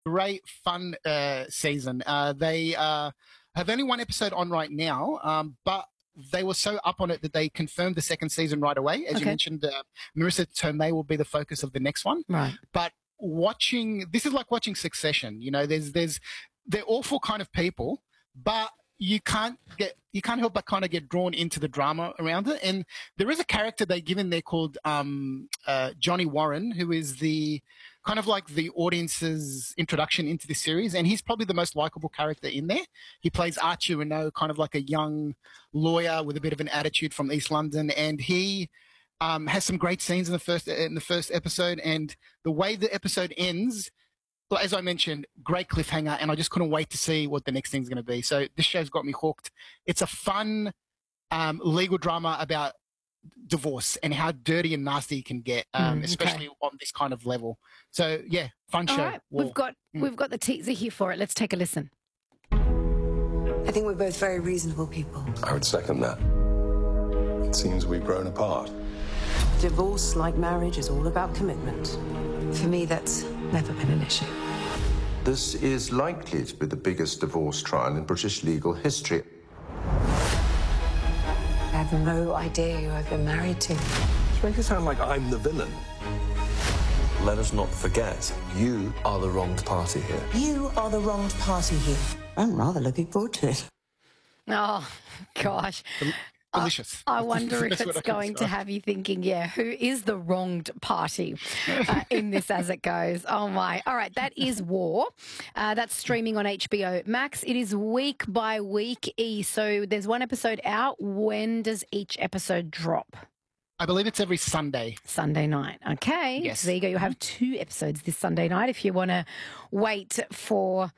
great fun season. They have only one episode on right now, but they were so up on it that they confirmed the second season right away. As you mentioned, Marissa Tomei will be the focus of the next one. Right. But this is like watching Succession. You know, they're awful kind of people, but you can't help but kind of get drawn into the drama around it. And there is a character they give in there called Johnny Warren, who is the kind of like the audience's introduction into the series, and he's probably the most likable character in there. He plays Archie Renault, kind of like a young lawyer with a bit of an attitude from East London, and he has some great scenes in the first episode, and the way the episode ends. Well, as I mentioned, great cliffhanger, and I just couldn't wait to see what the next thing's going to be. So this show's got me hooked. It's a fun legal drama about divorce and how dirty and nasty it can get, especially on this kind of level. So yeah, fun show. All right. We've got the teaser here for it. Let's take a listen. I think we're both very reasonable people. I would second that. It seems we've grown apart. Divorce, like marriage, is all about commitment. For me, that's never been an issue. This is likely to be the biggest divorce trial in British legal history. I have no idea who I've been married to. You make it sound like I'm the villain. Let us not forget, you are the wronged party here. You are the wronged party here. I'm rather looking forward to it. Oh, gosh. Delicious. I wonder if it's going to have you thinking, who is the wronged party in this as it goes? Oh, my. All right, that is War. That's streaming on HBO Max. It is week by week, so there's one episode out. When does each episode drop? I believe it's every Sunday. Sunday night. Okay. Yes. So there you go. You'll have 2 episodes this Sunday night if you want to wait for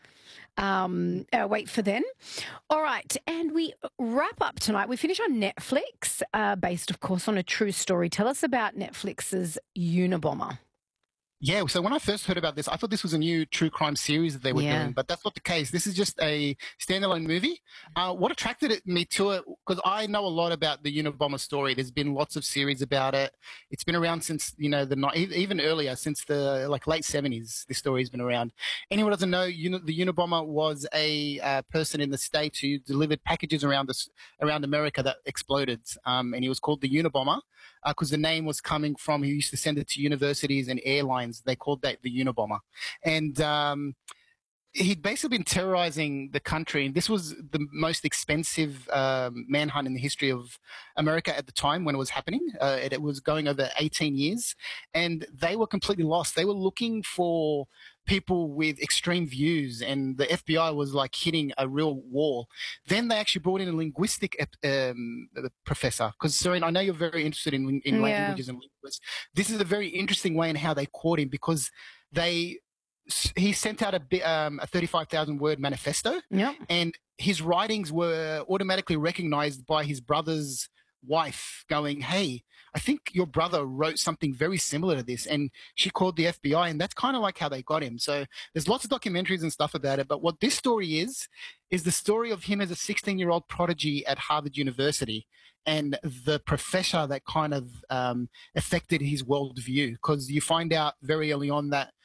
then. All right, and we wrap up tonight. We finish on Netflix, based, of course, on a true story. Tell us about Netflix's Unabomber. Yeah, so when I first heard about this, I thought this was a new true crime series that they were doing, but that's not the case. This is just a standalone movie. What attracted me to it, because I know a lot about the Unabomber story. There's been lots of series about it. It's been around since, even earlier, since the late 70s, this story's been around. Anyone who doesn't know, the Unabomber was a person in the States who delivered packages around America that exploded. And he was called the Unabomber because the name was coming from, he used to send it to universities and airlines. They called that the Unabomber. And he'd basically been terrorizing the country. And this was the most expensive manhunt in the history of America at the time when it was happening. It was going over 18 years. And they were completely lost. They were looking for people with extreme views, and the FBI was like hitting a real wall. Then they actually brought in a linguistic professor, because Serene, I know you're very interested in languages and linguists. This is a very interesting way in how they caught him, because he sent out a 35,000 word manifesto, and his writings were automatically recognized by his brother's wife, going, "Hey, I think your brother wrote something very similar to this," and she called the FBI, and that's kind of like how they got him. So there's lots of documentaries and stuff about it, but what this story is the story of him as a 16-year-old prodigy at Harvard University, and the professor that kind of affected his worldview, because you find out very early on that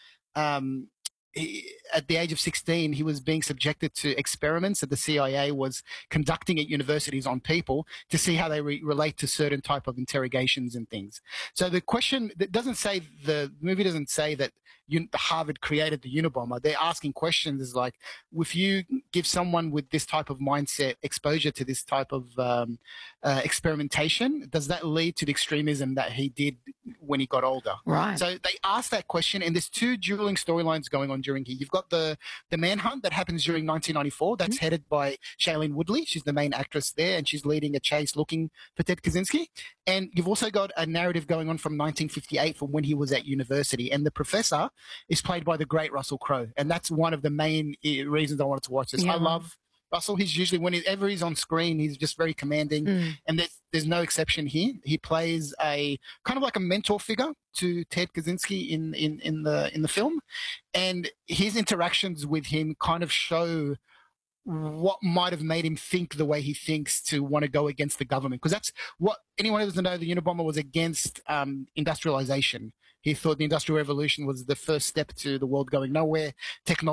at the age of 16, he was being subjected to experiments that the CIA was conducting at universities on people to see how they relate to certain type of interrogations and things. So the question that the movie doesn't say that Harvard created the Unabomber. They're asking questions like, if you give someone with this type of mindset exposure to this type of experimentation, does that lead to the extremism that he did when he got older? Right. So they asked that question, and there's 2 dueling storylines going on during here. You've got the manhunt that happens during 1994. That's headed by Shailene Woodley. She's the main actress there, and she's leading a chase looking for Ted Kaczynski. And you've also got a narrative going on from 1958, from when he was at university. And the professor is played by the great Russell Crowe. And that's one of the main reasons I wanted to watch this. I love Russell. He's usually, whenever he's on screen, he's just very commanding. And there's no exception here. He plays a kind of like a mentor figure to Ted Kaczynski in the film. And his interactions with him kind of show what might have made him think the way he thinks, to want to go against the government. Because that's what anyone who doesn't know, the Unabomber was against industrialization. He thought the Industrial Revolution was the first step to the world going nowhere. Technology